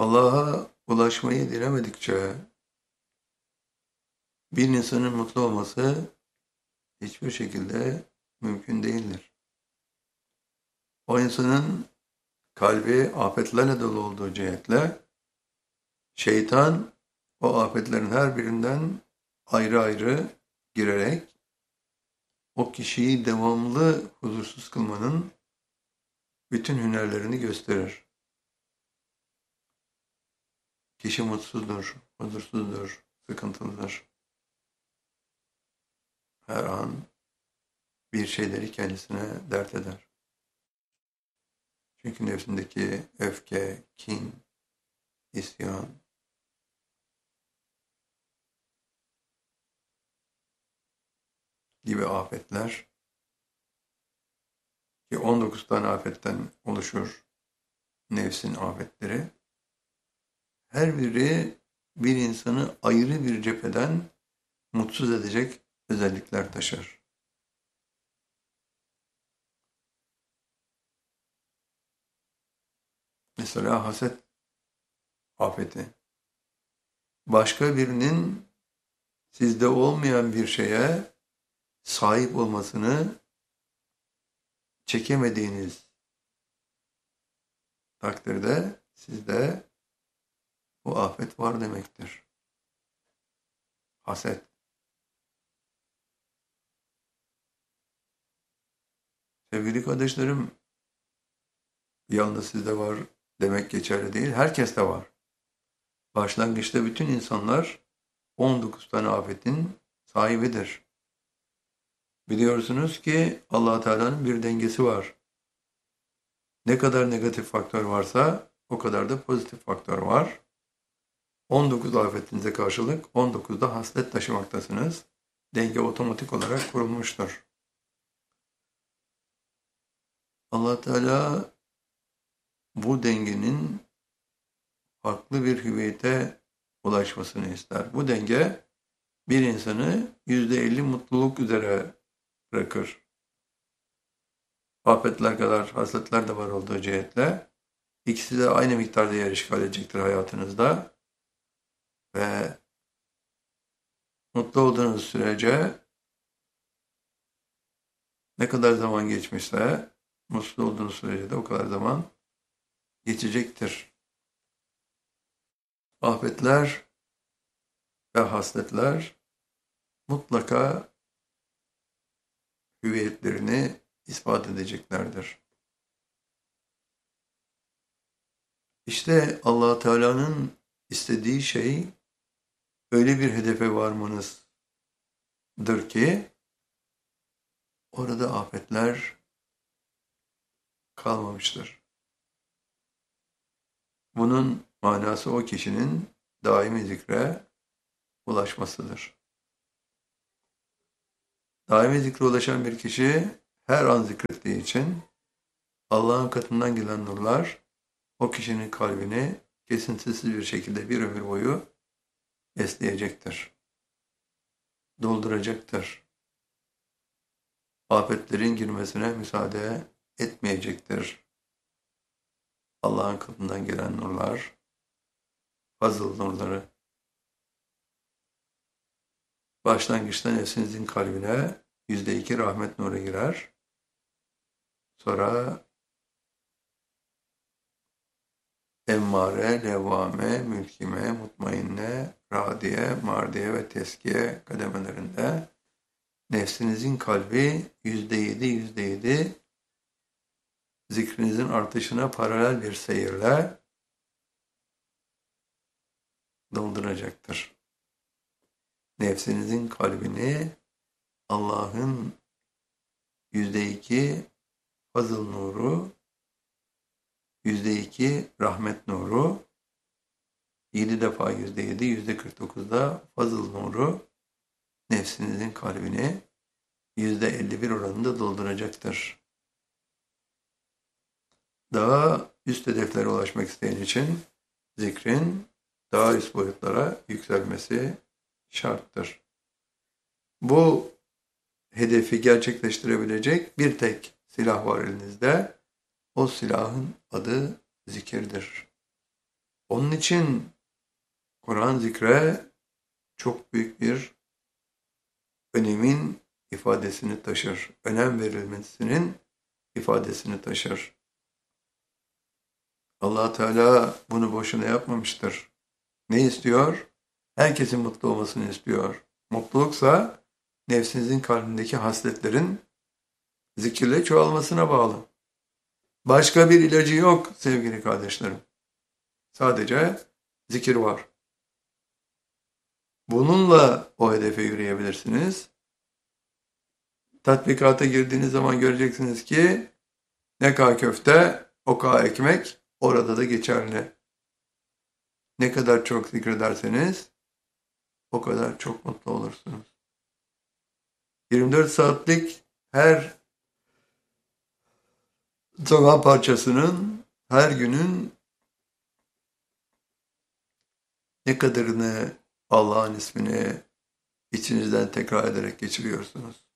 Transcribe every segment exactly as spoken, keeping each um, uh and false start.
Allah'a ulaşmayı dilemedikçe bir insanın mutlu olması hiçbir şekilde mümkün değildir. O insanın kalbi afetlerle dolu olduğu cihetle şeytan o afetlerin her birinden ayrı ayrı girerek o kişiyi devamlı huzursuz kılmanın bütün hünerlerini gösterir. Kişi mutsuzdur, huzursuzdur, sıkıntılıdır. Her an bir şeyleri kendisine dert eder. Çünkü nefsindeki öfke, kin, isyan, gibi afetler ki on dokuz tane afetten oluşur nefsin afetleri. Her biri bir insanı ayrı bir cepheden mutsuz edecek özellikler taşır. Mesela haset afeti. Başka birinin sizde olmayan bir şeye sahip olmasını çekemediğiniz takdirde sizde bu afet var demektir. Haset. Sevgili kardeşlerim, yalnız sizde var demek geçerli değil, herkeste var. Başlangıçta bütün insanlar on dokuz tane afetin sahibidir. Biliyorsunuz ki Allah Teala'nın bir dengesi var. Ne kadar negatif faktör varsa o kadar da pozitif faktör var. on dokuz afetinize karşılık on dokuzda haslet taşımaktasınız. Denge otomatik olarak kurulmuştur. Allah Teala bu dengenin farklı bir hüviyete ulaşmasını ister. Bu denge bir insanı yüzde elli mutluluk üzere bırakır. Afetler kadar hasletler de var olduğu cihetle. İkisi de aynı miktarda yer işgal edecektir hayatınızda. Ve mutlu olduğunuz sürece ne kadar zaman geçmişse mutlu olduğunuz sürece de o kadar zaman geçecektir. Afetler ve hasletler mutlaka hüviyetlerini ispat edeceklerdir. İşte Allah Teala'nın istediği şey öyle bir hedefe varmanızdır ki orada afetler kalmamıştır. Bunun manası o kişinin daimi zikre ulaşmasıdır. Daimi zikre ulaşan bir kişi her an zikrettiği için Allah'ın katından gelen nurlar o kişinin kalbini kesintisiz bir şekilde bir ömür boyu besleyecektir. Dolduracaktır. Afetlerin girmesine müsaade etmeyecektir. Allah'ın katından gelen nurlar, fazıl nurları. Başlangıçta nefsinizin kalbine yüzde iki rahmet nuru girer. Sonra emmare, levvame, mülkime, mutmainne, radiye, mardiye ve teskiye kademelerinde nefsinizin kalbi yüzde yedi, yüzde yedi zikrinizin artışına paralel bir seyirle dolduracaktır. Nefsinizin kalbini Allah'ın yüzde iki fazıl nuru, yüzde iki rahmet nuru, yedi defa yüzde yedi, yüzde kırk dokuzda fazıl nuru nefsinizin kalbini yüzde elli bir oranında dolduracaktır. Daha üst hedeflere ulaşmak isteyen için zikrin daha üst boyutlara yükselmesi şarttır. Bu hedefi gerçekleştirebilecek bir tek silah var elinizde. O silahın adı zikirdir. Onun için Kur'an zikre çok büyük bir önemin ifadesini taşır. Önem verilmesinin ifadesini taşır. Allah Teala bunu boşuna yapmamıştır. Ne istiyor? Herkesin mutlu olmasını istiyor. Mutluluksa nefsinizin kalbindeki hasletlerin zikirle çoğalmasına bağlı. Başka bir ilacı yok sevgili kardeşlerim. Sadece zikir var. Bununla o hedefe yürüyebilirsiniz. Tatbikata girdiğiniz zaman göreceksiniz ki ne kadar köfte, o kadar ekmek orada da geçerli. Ne kadar çok zikrederseniz o kadar çok mutlu olursunuz. yirmi dört saatlik her zaman parçasının, her günün ne kadarını Allah'ın ismini içinizden tekrar ederek geçiriyorsunuz.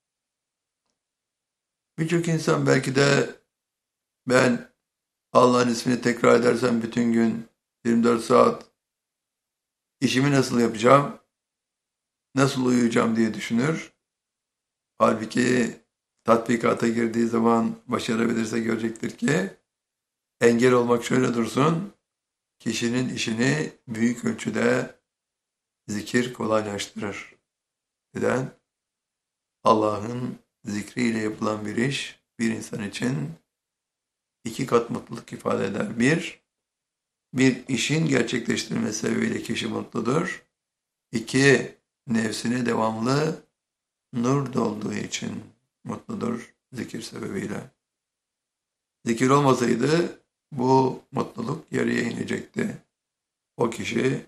Birçok insan belki de ben Allah'ın ismini tekrar edersem bütün gün yirmi dört saat işimi nasıl yapacağım, nasıl uyuyacağım diye düşünür. Halbuki tatbikata girdiği zaman başarabilirse görecektir ki engel olmak şöyle dursun, kişinin işini büyük ölçüde zikir kolaylaştırır. Neden? Allah'ın zikriyle yapılan bir iş bir insan için iki kat mutluluk ifade eder. Bir, bir işin gerçekleştirilmesi sebebiyle kişi mutludur. İki, nefsine devamlı nur dolduğu için mutludur zikir sebebiyle. Zikir olmasaydı bu mutluluk yarıya inecekti. O kişi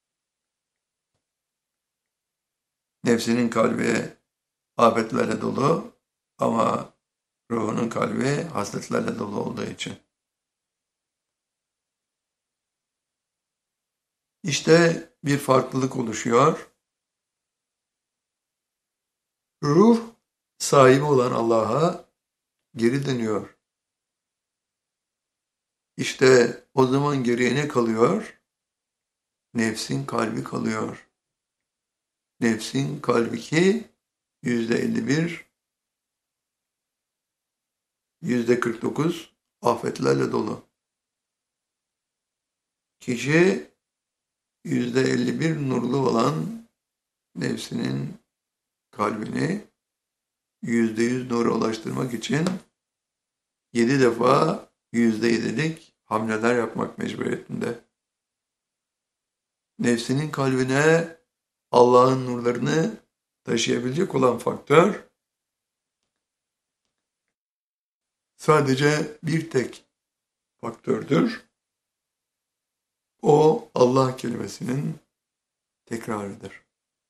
nefsinin kalbi afetlerle dolu ama ruhunun kalbi hasletlerle dolu olduğu için. İşte bir farklılık oluşuyor. Ruh sahibi olan Allah'a geri dönüyor. İşte o zaman geriye ne kalıyor? Nefsin kalbi kalıyor. Nefsin kalbi ki yüzde elli bir, yüzde kırk dokuz afetlerle dolu. Kişi yüzde elli bir nurlu olan nefsinin kalbini yüzde yüz nura ulaştırmak için yedi defa yüzde yedilik hamleler yapmak mecburiyetinde. Nefsinin kalbine Allah'ın nurlarını taşıyabilecek olan faktör sadece bir tek faktördür. O Allah kelimesinin tekrarıdır.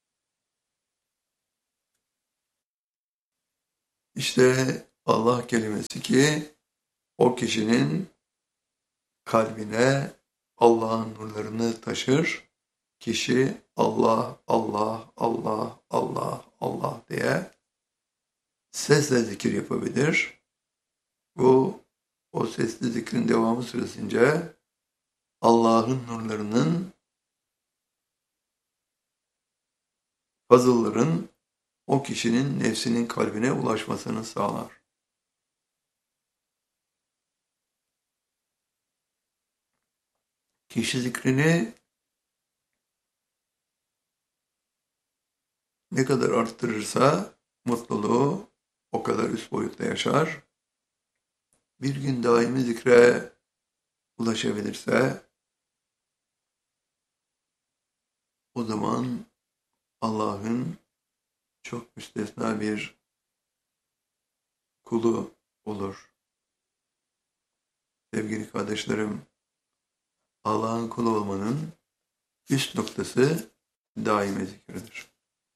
İşte Allah kelimesi ki o kişinin kalbine Allah'ın nurlarını taşır. Kişi Allah, Allah, Allah, Allah, Allah diye sesle zikir yapabilir. Bu o sesli zikrin devamı süresince Allah'ın nurlarının, fazılların o kişinin nefsinin kalbine ulaşmasını sağlar. Kişi zikrini ne kadar arttırırsa mutluluğu o kadar üst boyutta yaşar. Bir gün daimi zikre ulaşabilirse o zaman Allah'ın çok müstesna bir kulu olur. Sevgili kardeşlerim, Allah'ın kulu olmanın üst noktası daimi zikirdir.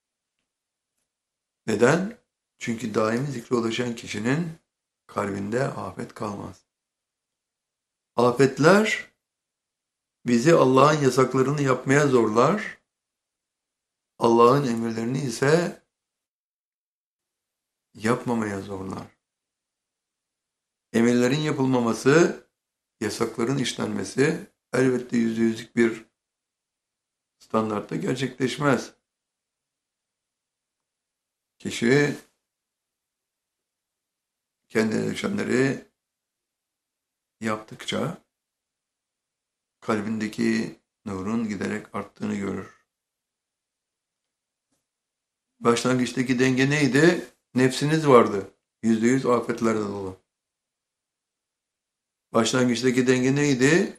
Neden? Çünkü daimi zikre ulaşan kişinin kalbinde afet kalmaz. Afetler bizi Allah'ın yasaklarını yapmaya zorlar. Allah'ın emirlerini ise yapmamaya zorlar. Emirlerin yapılmaması, yasakların işlenmesi elbette yüzde yüzlük bir standartta gerçekleşmez. Kişi kendi düşenleri yaptıkça kalbindeki nurun giderek arttığını görür. Başlangıçtaki denge neydi? Nefsiniz vardı. Yüzde yüz afetlerle dolu. Başlangıçtaki denge neydi?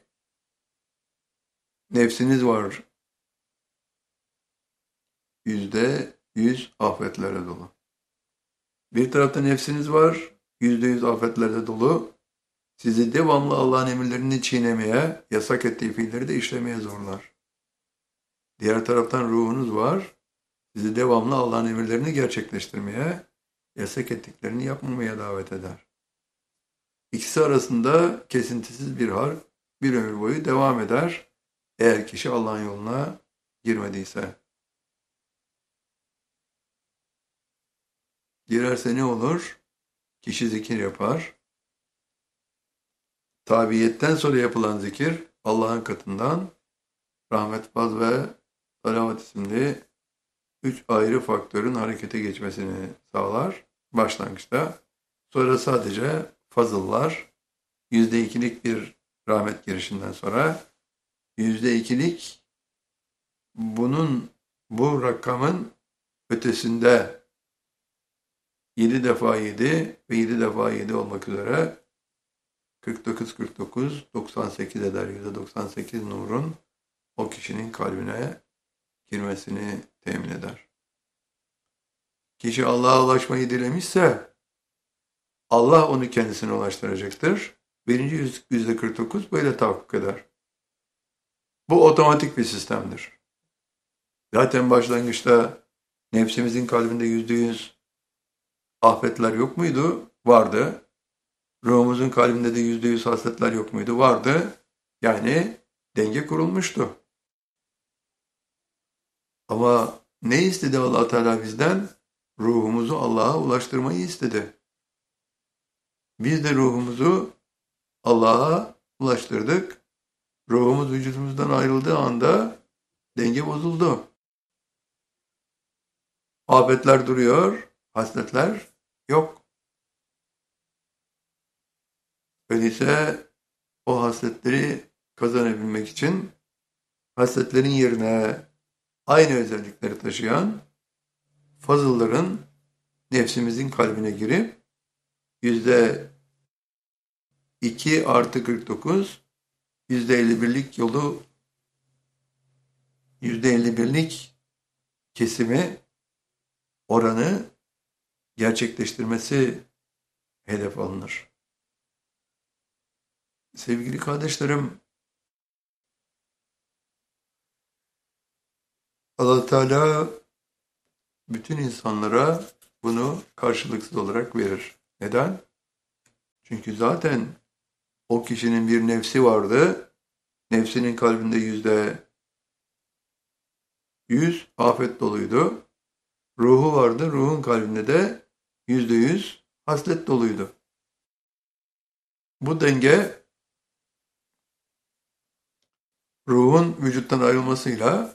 Nefsiniz var. Yüzde yüz afetlerle dolu. Bir tarafta nefsiniz var. Yüzde yüz afetlerle dolu. Sizi devamlı Allah'ın emirlerini çiğnemeye, yasak ettiği fiilleri de işlemeye zorlar. Diğer taraftan ruhunuz var. Sizi devamlı Allah'ın emirlerini gerçekleştirmeye, yasak ettiklerini yapmamaya davet eder. İkisi arasında kesintisiz bir hal bir ömür boyu devam eder. Eğer kişi Allah'ın yoluna girmediyse. Girerse ne olur? Kişi zikir yapar. Tabiyetten sonra yapılan zikir Allah'ın katından rahmet, faz ve salavat isimli üç ayrı faktörün harekete geçmesini sağlar başlangıçta. Sonra sadece fazıllar, yüzde ikilik bir rahmet girişinden sonra yüzde ikilik bunun, bu rakamın ötesinde yedi defa yedi ve yedi defa yedi olmak üzere kırk dokuz kırk dokuz doksan sekiz eder. yüzde doksan sekiz nurun o kişinin kalbine girmesini temin eder. Kişi Allah'a ulaşmayı dilemişse Allah onu kendisine ulaştıracaktır. Birinci yüzde kırk dokuz böyle tahakkuk eder. Bu otomatik bir sistemdir. Zaten başlangıçta nefsimizin kalbinde yüzde yüz afetler yok muydu? Vardı. Ruhumuzun kalbinde de yüzde yüz hasletler yok muydu? Vardı. Yani denge kurulmuştu. Ama ne istedi Allah Teala bizden? Ruhumuzu Allah'a ulaştırmayı istedi. Biz de ruhumuzu Allah'a ulaştırdık. Ruhumuz vücudumuzdan ayrıldığı anda denge bozuldu. Afetler duruyor, hasletler yok. Öyleyse o hasletleri kazanabilmek için hasletlerin yerine aynı özellikleri taşıyan fazılların nefsimizin kalbine girip yüzde iki artı kırk dokuz yüzde elli birlik yolu yüzde elli birlik kesimi oranı gerçekleştirmesi hedef alınır. Sevgili kardeşlerim, Allah Teala bütün insanlara bunu karşılıksız olarak verir. Neden? Çünkü zaten o kişinin bir nefsi vardı. Nefsinin kalbinde yüzde yüz afet doluydu. Ruhu vardı. Ruhun kalbinde de yüzde yüz haslet doluydu. Bu denge ruhun vücuttan ayrılmasıyla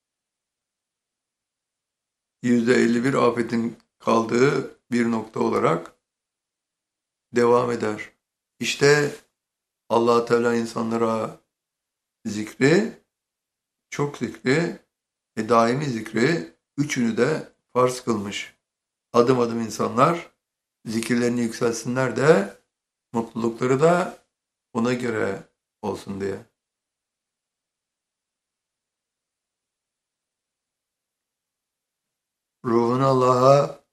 yüzde elli bir afetin kaldığı bir nokta olarak devam eder. İşte Allah Teala insanlara zikri, çok zikri ve daimi zikri üçünü de farz kılmış. Adım adım insanlar zikirlerini yükselsinler de mutlulukları da ona göre olsun diye. Ruhunu Allah'a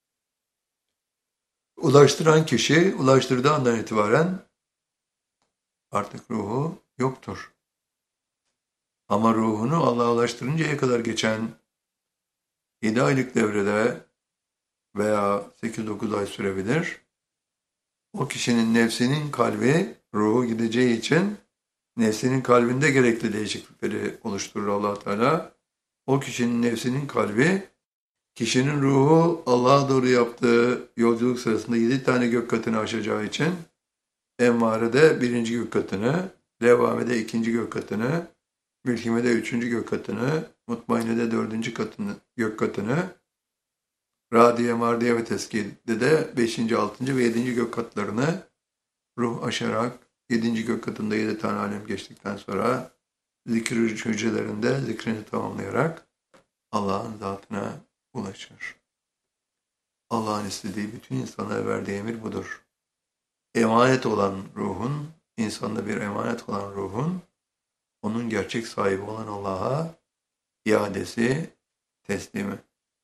ulaştıran kişi, ulaştırdığı andan itibaren artık ruhu yoktur. Ama ruhunu Allah'a ulaştırıncaya kadar geçen yedi aylık devrede veya sekiz dokuz ay sürebilir. O kişinin nefsinin kalbi, ruhu gideceği için nefsinin kalbinde gerekli değişiklikleri oluşturur Allah Teala. O kişinin nefsinin kalbi, kişinin ruhu Allah'a doğru yaptığı yolculuk sırasında yedi tane gök katını aşacağı için emmarede birinci gök katını, Levvame'de ikinci gök katını, Mülhime'de üçüncü gök katını, Mutmainne'de dördüncü katını, gök katını, Radiye, Mardiye ve Teskiye'de de beşinci, altıncı ve yedinci gök katlarını ruh aşarak yedinci gök katında yedi tane alem geçtikten sonra zikir hücrelerinde zikrini tamamlayarak Allah'ın zatına ulaşır. Allah'ın istediği bütün insanlara verdiği emir budur. Emanet olan ruhun, insanda bir emanet olan ruhun, onun gerçek sahibi olan Allah'a iadesi, teslimi.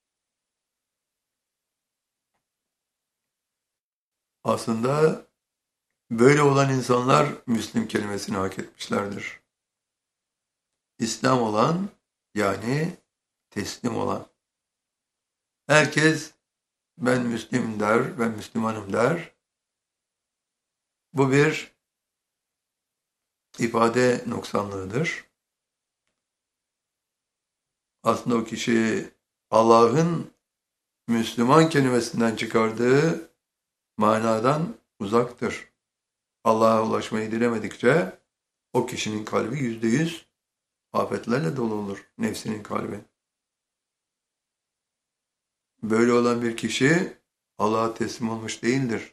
Aslında böyle olan insanlar Müslim kelimesini hak etmişlerdir. İslam olan, yani teslim olan. Herkes ben Müslüm der, ben Müslümanım der. Bu bir ifade noksanlığıdır. Aslında o kişi Allah'ın Müslüman kelimesinden çıkardığı manadan uzaktır. Allah'a ulaşmayı dilemedikçe o kişinin kalbi yüzde yüz afetlerle dolu olur, nefsinin kalbi. Böyle olan bir kişi Allah'a teslim olmuş değildir.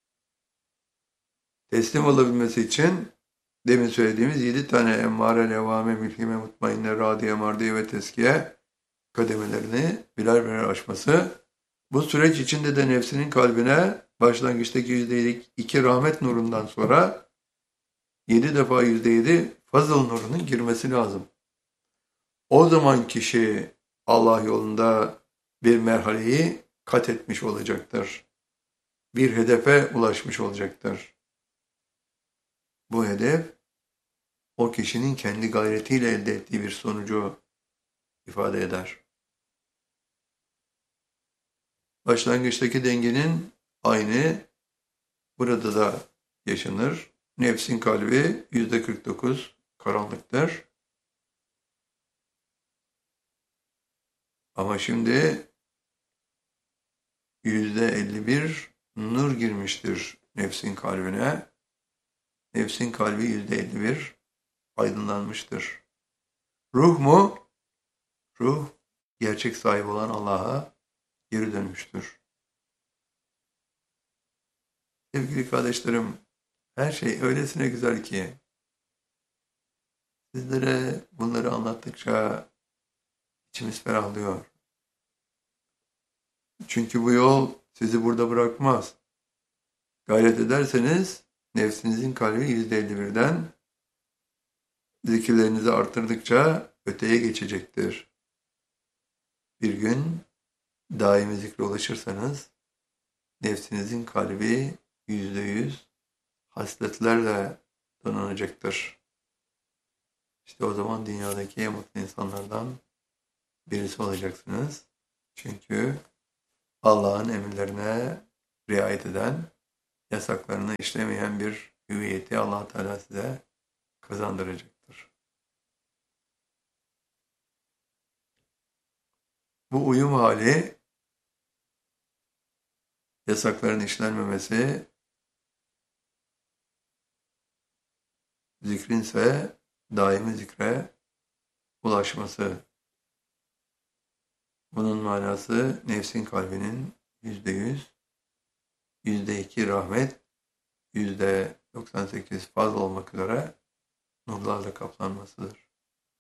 Teslim olabilmesi için demin söylediğimiz yedi tane emmare, levvame, mülhime, mutmainne, radiye, mardiye ve teskiye kademelerini birer birer aşması, bu süreç içinde de nefsinin kalbine başlangıçtaki yüzde iki rahmet nurundan sonra yedi defa yüzde yedi fazıl nurunun girmesi lazım. O zaman kişi Allah yolunda bir merhaleyi kat etmiş olacaktır. Bir hedefe ulaşmış olacaktır. Bu hedef o kişinin kendi gayretiyle elde ettiği bir sonucu ifade eder. Başlangıçtaki dengenin aynı burada da yaşanır. Nefsin kalbi yüzde kırk dokuz karanlıktır. Ama şimdi yüzde elli bir nur girmiştir nefsin kalbine. Nefsin kalbi yüzde elli bir aydınlanmıştır. Ruh mu? Ruh gerçek sahibi olan Allah'a geri dönmüştür. Sevgili kardeşlerim, her şey öylesine güzel ki sizlere bunları anlattıkça içimiz ferahlıyor. Çünkü bu yol sizi burada bırakmaz. Gayret ederseniz nefsinizin kalbi yüzde elli birden zikirlerinizi arttırdıkça öteye geçecektir. Bir gün daimi zikre ulaşırsanız nefsinizin kalbi yüzde yüz hasletlerle donanacaktır. İşte o zaman dünyadaki en mutlu insanlardan birisi olacaksınız. Çünkü Allah'ın emirlerine riayet eden, yasaklarını işlemeyen bir hüviyeti Allah Teala size kazandıracaktır. Bu uyum hali, yasakların işlenmemesi, zikrinse daimi zikre ulaşması. Bunun manası nefsin kalbinin yüzde yüz, yüzde iki rahmet, yüzde doksan sekiz faz olmak üzere nurlarla kaplanmasıdır.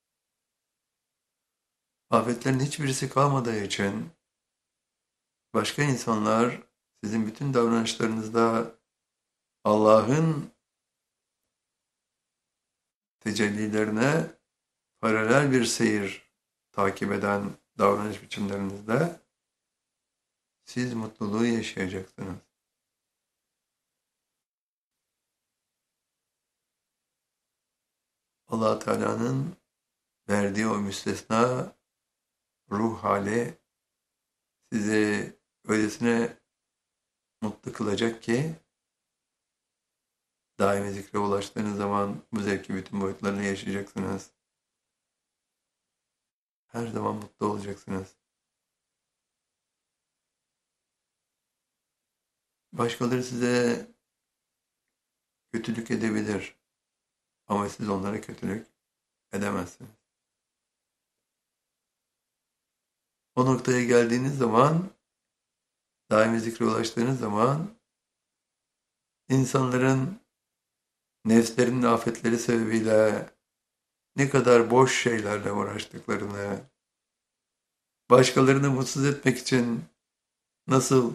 Afetlerin hiçbirisi kalmadığı için başka insanlar sizin bütün davranışlarınızda Allah'ın tecellilerine paralel bir seyir takip eden davranış biçimlerinizde siz mutluluğu yaşayacaksınız. Allah Teala'nın verdiği o müstesna ruh hali sizi öylesine mutlu kılacak ki daimi zikre ulaştığınız zaman bu zevki bütün boyutlarını yaşayacaksınız. Her zaman mutlu olacaksınız. Başkaları size kötülük edebilir. Ama siz onlara kötülük edemezsiniz. O noktaya geldiğiniz zaman, daimi zikre ulaştığınız zaman, insanların nefslerinin afetleri sebebiyle ne kadar boş şeylerle uğraştıklarını, başkalarını mutsuz etmek için nasıl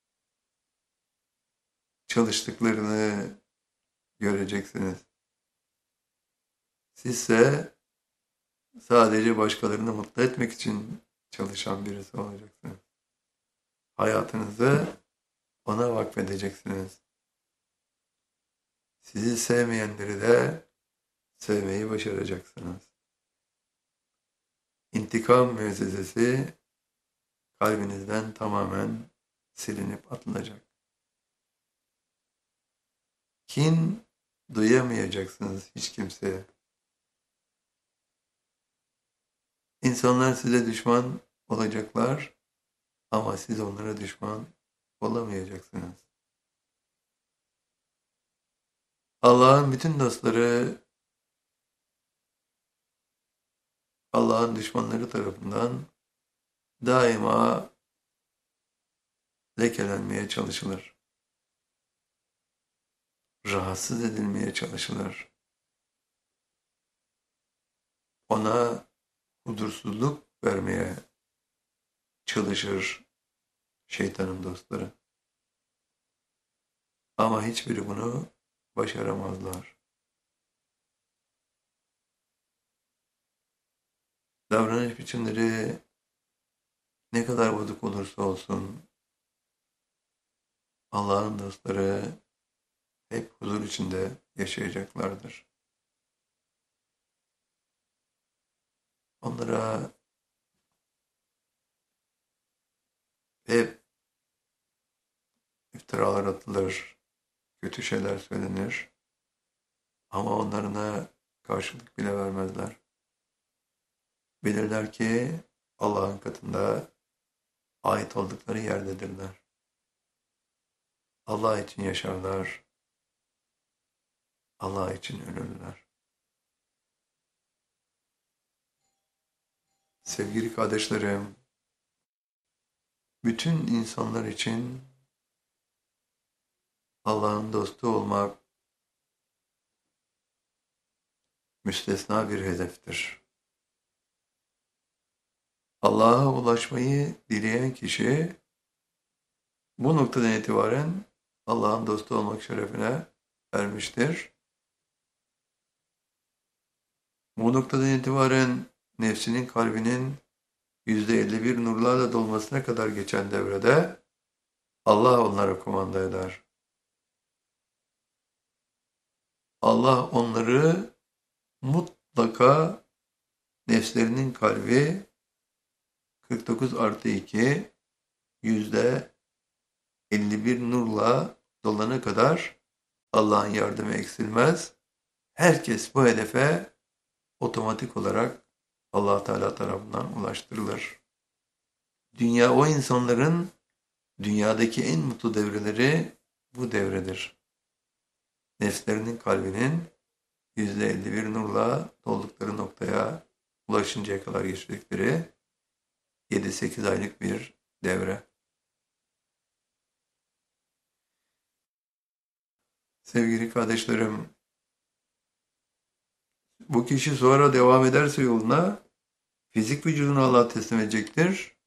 çalıştıklarını göreceksiniz. Sizse sadece başkalarını mutlu etmek için çalışan birisi olacaksınız. Hayatınızı ona vakfedeceksiniz. Sizi sevmeyenleri de sevmeyi başaracaksınız. İntikam müessesesi kalbinizden tamamen silinip atılacak. Kin duyamayacaksınız hiç kimseye. İnsanlar size düşman olacaklar ama siz onlara düşman olamayacaksınız. Allah'ın bütün dostları Allah'ın düşmanları tarafından daima lekelenmeye çalışılır. Rahatsız edilmeye çalışılır. Ona huzursuzluk vermeye çalışır şeytanın dostları. Ama hiçbiri bunu başaramazlar. Davranış biçimleri ne kadar bozuk olursa olsun Allah'ın dostları hep huzur içinde yaşayacaklardır. Onlara hep iftiralar atılır, kötü şeyler söylenir ama onlarına karşılık bile vermezler. Bilirler ki Allah'ın katında ait oldukları yerdedirler. Allah için yaşarlar, Allah için ölürler. Sevgili kardeşlerim, bütün insanlar için Allah'ın dostu olmak müstesna bir hedeftir. Allah'a ulaşmayı dileyen kişi bu noktadan itibaren Allah'ın dostu olmak şerefine ermiştir. Bu noktadan itibaren nefsinin, kalbinin yüzde elli bir nurlarla dolmasına kadar geçen devrede Allah onlara kumanda eder. Allah onları mutlaka nefslerinin kalbi kırk dokuz artı iki yüzde elli bir nurla dolana kadar Allah'ın yardımı eksilmez. Herkes bu hedefe otomatik olarak Allah Teala tarafından ulaştırılır. Dünya o insanların dünyadaki en mutlu devreleri bu devredir. Nefslerinin kalbinin yüzde elli bir nurla doldukları noktaya ulaşıncaya kadar geçirdikleri yedi sekiz aylık bir devre. Sevgili kardeşlerim, bu kişi sonra devam ederse yoluna fizik vücudunu Allah'a teslim edecektir.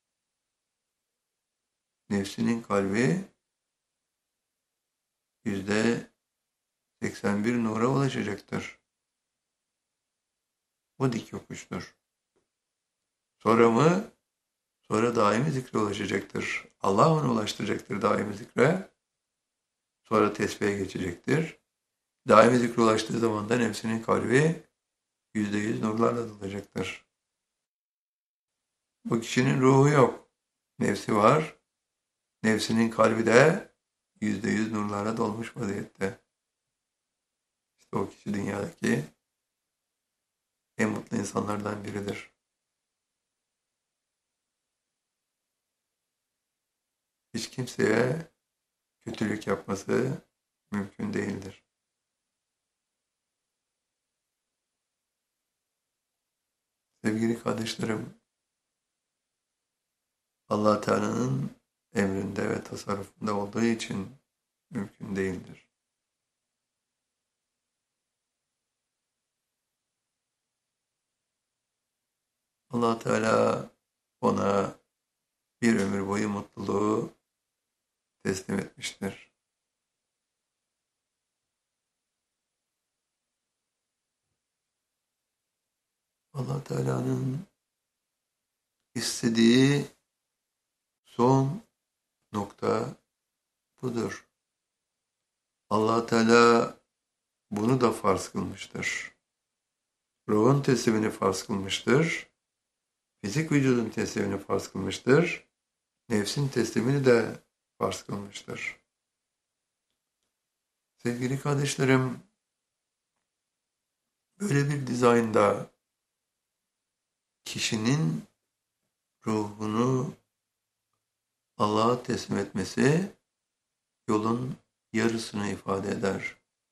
Nefsinin kalbi yüzde seksen bir nura ulaşacaktır. Bu dik yokuştur. Sonra mı? Sonra daimi zikre ulaşacaktır. Allah onu ulaştıracaktır daimi zikre. Sonra tesbihe geçecektir. Daimi zikre ulaştığı zaman da nefsinin kalbi yüzde yüz nurlarla dolacaktır. Bu kişinin ruhu yok. Nefsi var. Nefsinin kalbi de yüzde yüz nurlarla dolmuş vaziyette. İşte o kişi dünyadaki en mutlu insanlardan biridir. Hiç kimseye kötülük yapması mümkün değildir. Sevgili kardeşlerim, Allah Teala'nın emrinde ve tasarrufunda olduğu için mümkün değildir. Allah Teala ona bir ömür boyu mutluluğu teslim etmiştir. Allah Teala'nın istediği son nokta budur. Allah Teala bunu da farz kılmıştır. Ruhun teslimini farz kılmıştır. Fizik vücudun teslimini farz kılmıştır. Nefsin teslimini de farz kılmıştır. Sevgili kardeşlerim, böyle bir dizaynda kişinin ruhunu Allah'a teslim etmesi yolun yarısını ifade eder.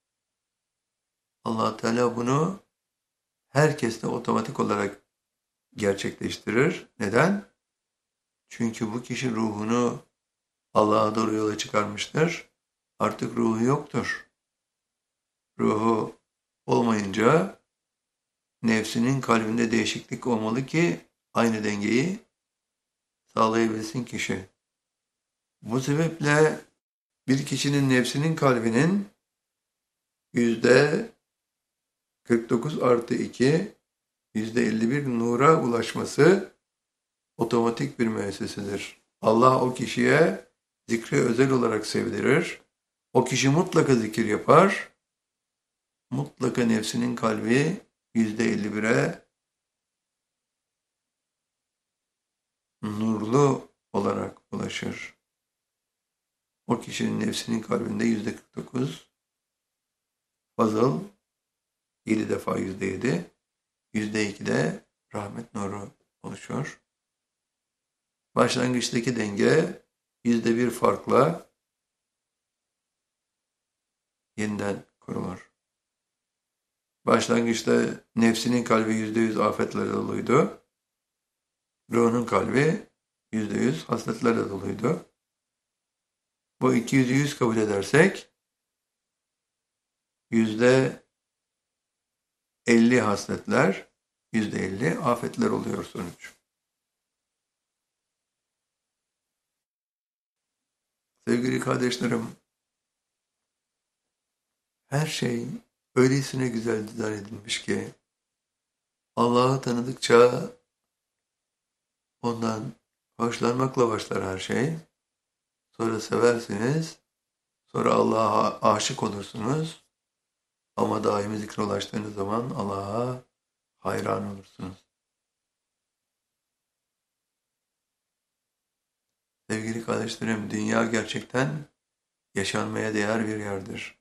Allah Teala bunu herkeste otomatik olarak gerçekleştirir. Neden? Çünkü bu kişi ruhunu Allah'a doğru yola çıkarmıştır. Artık ruhu yoktur. Ruhu olmayınca nefsinin kalbinde değişiklik olmalı ki aynı dengeyi sağlayabilsin kişi. Bu sebeple bir kişinin nefsinin kalbinin yüzde kırk dokuz artı iki, yüzde elli bir nura ulaşması otomatik bir müessesedir. Allah o kişiye zikri özel olarak sevdirir. O kişi mutlaka zikir yapar. Mutlaka nefsinin kalbi yüzde elli bire nurlu olarak ulaşır. O kişinin nefsinin kalbinde yüzde kırk dokuz fazıl, yedi defa yüzde yedi, yüzde iki de rahmet nuru oluşur. Başlangıçtaki denge yüzde bir farkla yeniden kurulur. Başlangıçta nefsinin kalbi yüzde yüz afetlerle doluydu. Ruhunun kalbi yüzde yüz hasletlerle doluydu. Bu iki yüzü yüz kabul edersek yüzde elli hasletler, yüzde elli afetler oluyor sonuç. Sevgili kardeşlerim, her şey öylesine güzel dizayn edilmiş ki Allah'ı tanıdıkça ondan hoşlanmakla başlar her şey. Sonra seversiniz, sonra Allah'a aşık olursunuz ama daimi zikre ulaştığınız zaman Allah'a hayran olursunuz. Sevgili kardeşlerim, dünya gerçekten yaşanmaya değer bir yerdir.